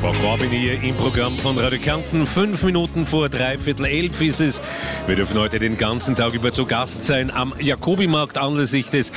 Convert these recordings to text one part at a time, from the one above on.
Frau Corbin hier im Programm von Radio Kärnten. 5 Minuten vor 11:45 ist es. Wir dürfen heute den ganzen Tag über zu Gast sein am Jakobimarkt anlässlich des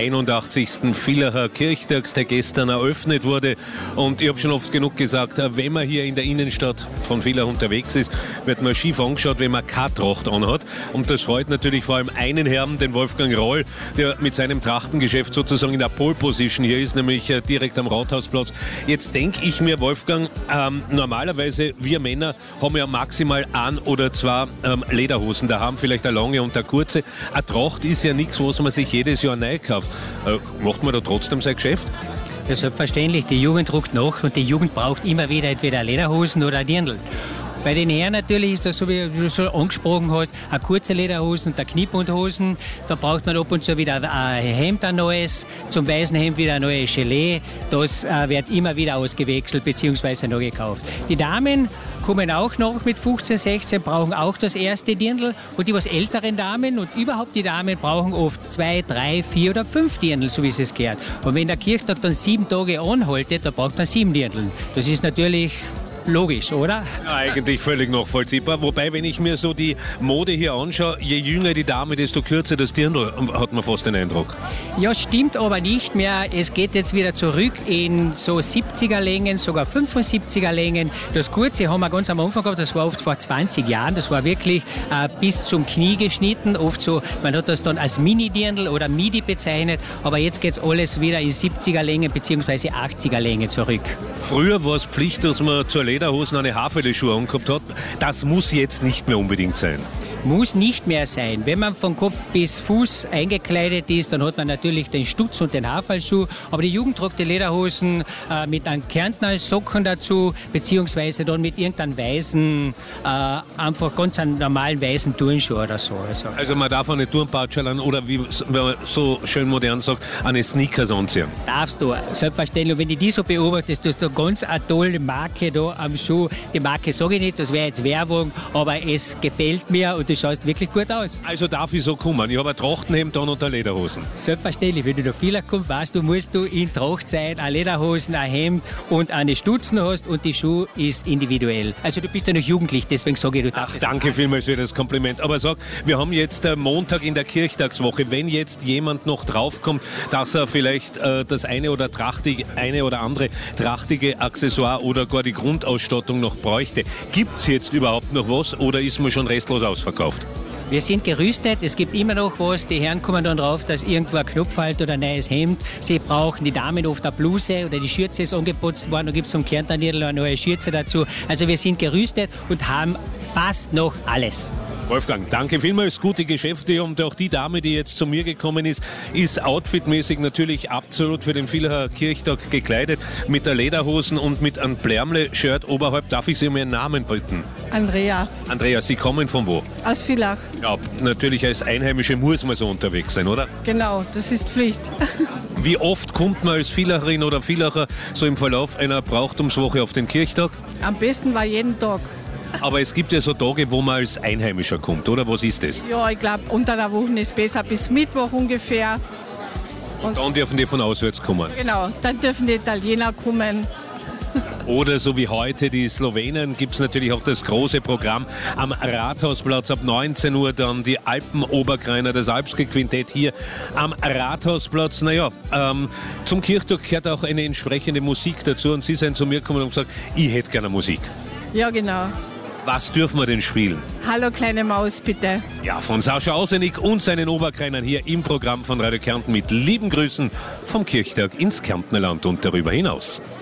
81. Villacher Kirchtags, der gestern eröffnet wurde. Und ich habe schon oft genug gesagt, wenn man hier in der Innenstadt von Villach unterwegs ist, wird man schief angeschaut, wenn man keine Tracht anhat. Und das freut natürlich vor allem einen Herrn, den Wolfgang Roll, der mit seinem Trachtengeschäft sozusagen in der Pole Position hier ist, nämlich direkt am Rathausplatz. Jetzt denke ich mir, Wolfgang, normalerweise wir Männer haben ja maximal 1 oder 2 Lederhosen daheim, vielleicht eine lange und eine kurze. Eine Tracht ist ja nichts, was man sich jedes Jahr neu kauft. Macht man da trotzdem sein Geschäft? Ja, selbstverständlich. Die Jugend druckt nach und die Jugend braucht immer wieder entweder Lederhosen oder Dirndl. Bei den Herren natürlich ist das so, wie du schon angesprochen hast, eine kurze Lederhosen und eine Kniebundhosen. Da braucht man ab und zu wieder ein Hemd, ein neues, zum weißen Hemd wieder ein neues Gelee. Das wird immer wieder ausgewechselt bzw. neu gekauft. Die Damen kommen auch noch mit 15, 16, brauchen auch das erste Dirndl. Und die was älteren Damen und überhaupt die Damen brauchen oft 2, 3, 4 oder 5 Dirndl, so wie es gehört. Und wenn der Kirchtag dann 7 Tage anhaltet, dann braucht man 7 Dirndl. Das ist natürlich logisch, oder? Ja, eigentlich völlig nachvollziehbar. Wobei, wenn ich mir so die Mode hier anschaue, je jünger die Dame, desto kürzer das Dirndl, hat man fast den Eindruck. Ja, stimmt aber nicht mehr. Es geht jetzt wieder zurück in so 70er Längen, sogar 75er Längen. Das Kurze haben wir ganz am Anfang gehabt, das war oft vor 20 Jahren. Das war wirklich bis zum Knie geschnitten. Oft so, man hat das dann als Mini-Dirndl oder Midi bezeichnet. Aber jetzt geht es alles wieder in 70er Längen bzw. 80er Längen zurück. Früher war es Pflicht, dass man zur Lederhosen eine Haferle-Schuhe angehabt hat. Das muss jetzt nicht mehr unbedingt sein. Muss nicht mehr sein. Wenn man von Kopf bis Fuß eingekleidet ist, dann hat man natürlich den Stutz und den Haferlschuh. Aber die Jugend tragt die Lederhosen mit einem Kärntner Socken dazu, beziehungsweise dann mit irgendeinem weißen, einfach ganz einen normalen weißen Turnschuh oder so. Also man darf eine Turnpatschel oder wie man so schön modern sagt, eine Sneakers anziehen. Darfst du, selbstverständlich. Und wenn du die so beobachtest, du hast da ganz eine tolle Marke da am Schuh. Die Marke sage ich nicht, das wäre jetzt Werbung, aber es gefällt mir und du schaust wirklich gut aus. Also darf ich so kommen? Ich habe ein Trachtenhemd an und eine Lederhosen. Selbstverständlich, wenn du nach Villach kommst, weißt du, musst du in Tracht sein, eine Lederhosen, ein Hemd und eine Stutzen hast und die Schuhe ist individuell. Also du bist ja noch jugendlich, deswegen sage ich, du darfst. Ach, danke vielmals für das Kompliment. Aber sag, wir haben jetzt Montag in der Kirchtagswoche. Wenn jetzt jemand noch draufkommt, dass er vielleicht das eine oder andere trachtige Accessoire oder gar die Grundausstattung noch bräuchte, gibt es jetzt überhaupt noch was oder ist man schon restlos ausverkauft? Wir sind gerüstet, es gibt immer noch was. Die Herren kommen dann drauf, dass irgendwo ein Knopf halt oder ein neues Hemd. Sie brauchen die Damen oft eine Bluse oder die Schürze ist angeputzt worden. Da gibt es zum Kärntner Dirndl eine neue Schürze dazu. Also wir sind gerüstet und haben fast noch alles. Wolfgang, danke vielmals, gute Geschäfte und auch die Dame, die jetzt zu mir gekommen ist outfitmäßig natürlich absolut für den Villacher Kirchtag gekleidet, mit der Lederhosen und mit einem Blärmle-Shirt oberhalb. Darf ich Sie um Ihren Namen bitten? Andrea. Andrea, Sie kommen von wo? Aus Villach. Ja, natürlich als Einheimische muss man so unterwegs sein, oder? Genau, das ist Pflicht. Wie oft kommt man als Villacherin oder Villacher so im Verlauf einer Brauchtumswoche auf den Kirchtag? Am besten war jeden Tag. Aber es gibt ja so Tage, wo man als Einheimischer kommt, oder? Was ist das? Ja, ich glaube, unter der Woche ist besser, bis Mittwoch ungefähr. Und dann dürfen die von auswärts kommen? Genau, dann dürfen die Italiener kommen. Oder so wie heute die Slowenen, gibt es natürlich auch das große Programm am Rathausplatz ab 19 Uhr, dann die Alpen-Oberkreiner, das Alpske-Quintett hier am Rathausplatz. Naja, zum Kirchtag gehört auch eine entsprechende Musik dazu und Sie sind zu mir gekommen und gesagt, ich hätte gerne Musik. Ja, genau. Was dürfen wir denn spielen? Hallo kleine Maus, bitte. Ja, von Sascha Ausenig und seinen Oberkreinern hier im Programm von Radio Kärnten mit lieben Grüßen vom Kirchtag ins Kärntnerland und darüber hinaus.